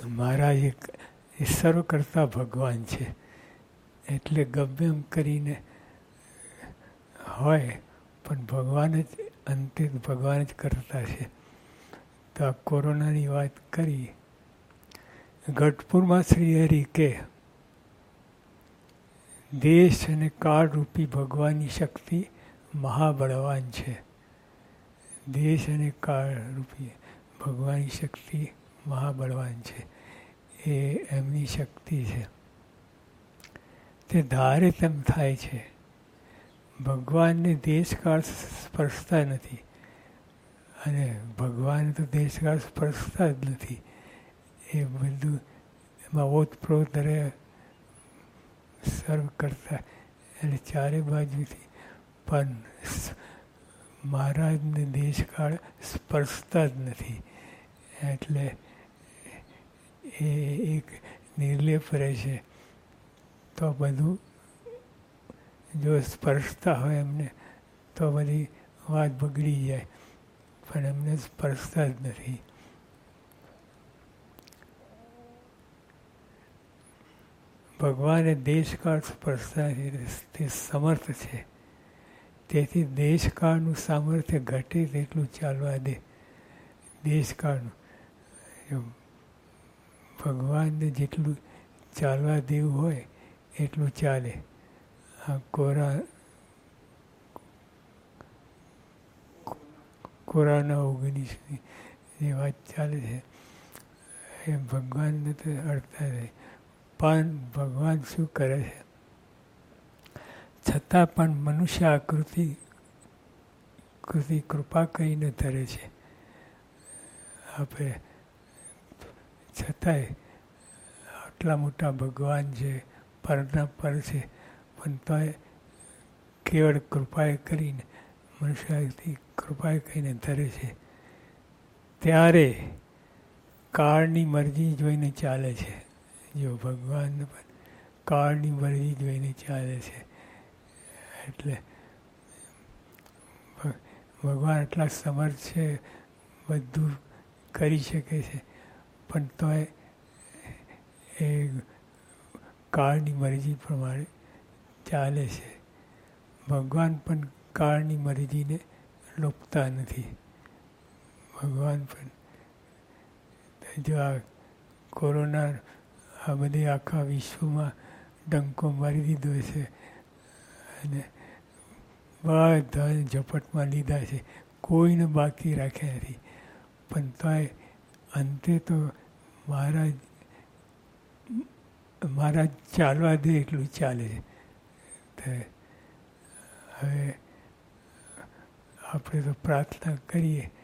મહારાજ એ સર્વ કરતા ભગવાન છે, એટલે ગમે એમ કરીને હોય પણ ભગવાન જ અંતે ભગવાન જ કરતા છે. તો આ કોરોનાની વાત કરી. ગઢપુરમાં શ્રી હરિ કે દેશ અને કાળરૂપી ભગવાનની શક્તિ મહાબળવાન છે. દેશ અને કાળરૂપી ભગવાનની શક્તિ મહાબળવાન છે. એ એમની શક્તિ છે. તે ધારે તેમ થાય છે. ભગવાનને દેશકાળ સ્પર્શતા નથી, અને ભગવાન તો દેશકાળ સ્પર્શતા જ નથી. એ બધું એમાં ઓતપ્રોત રહે, સર્વ કરતા, એટલે ચારે બાજુથી. પણ મહારાજને દેશકાળ સ્પર્શતા જ નથી, એટલે એ એક નિર્લેપ રહે છે. તો બધું જો સ્પર્શતા હોય એમને તો બધી વાત બગડી જાય, પણ એમને સ્પર્શતા જ નથી. ભગવાને દેશકાળ સ્પર્શતા તે સમર્થ છે. તેથી દેશકાળનું સામર્થ્ય ઘટે તેટલું ચાલવા દે. દેશકાળનું ભગવાનને જેટલું ચાલવા દેવું હોય એટલું ચાલે. આ કોરોના 19ની જે વાત ચાલે છે એ ભગવાનને તો અડતા નથી. પણ ભગવાન શું કરે છે, છતાં પણ મનુષ્ય આકૃતિ કૃપા કરીને ધરે છે. આપણે છતાંય આટલા મોટા ભગવાન છે, પરના પર છે, પણ તોય કેવળ કૃપાએ કરીને મનુષ્યથી કૃપાએ કરીને ધરે છે. ત્યારે કાળની મરજી જોઈને ચાલે છે. જો ભગવાન પણ કાળની મરજી જોઈને ચાલે છે. એટલે ભગવાન આટલા સમર્થ છે, બધું કરી શકે છે, પણ તોય એ કાળની મરજી પ્રમાણે ચાલે છે. ભગવાન પણ કાળની મરજીને લોપતા નથી. ભગવાન પણ જો આ કોરોના આ બધે આખા વિશ્વમાં ડંકો મારી દીધો છે, અને બધાને ઝપટમાં લીધા છે, કોઈને બાકી રાખ્યા નથી. પણ તોય અંતે તો મહારાજ ચાલવા દે એટલું ચાલે છે. તો હવે આપણે તો પ્રાર્થના કરીએ